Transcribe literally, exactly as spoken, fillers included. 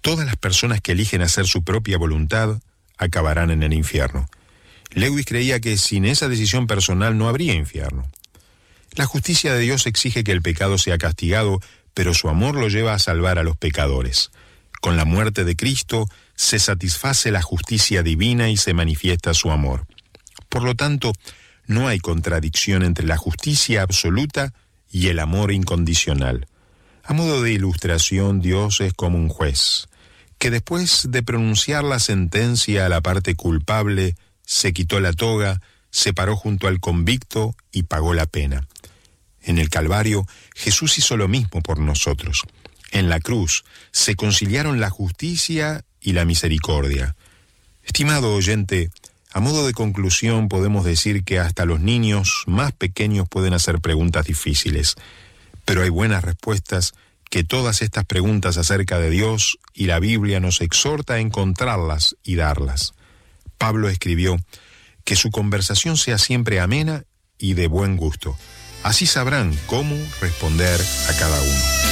todas las personas que eligen hacer su propia voluntad acabarán en el infierno. Lewis creía que sin esa decisión personal no habría infierno. La justicia de Dios exige que el pecado sea castigado, pero su amor lo lleva a salvar a los pecadores. Con la muerte de Cristo se satisface la justicia divina y se manifiesta su amor. Por lo tanto, no hay contradicción entre la justicia absoluta y el amor incondicional. A modo de ilustración, Dios es como un juez, que después de pronunciar la sentencia a la parte culpable, se quitó la toga, se paró junto al convicto y pagó la pena. En el Calvario, Jesús hizo lo mismo por nosotros. En la cruz se conciliaron la justicia y la misericordia. Estimado oyente, a modo de conclusión podemos decir que hasta los niños más pequeños pueden hacer preguntas difíciles, pero hay buenas respuestas que todas estas preguntas acerca de Dios y la Biblia nos exhorta a encontrarlas y darlas. Pablo escribió que su conversación sea siempre amena y de buen gusto. Así sabrán cómo responder a cada uno.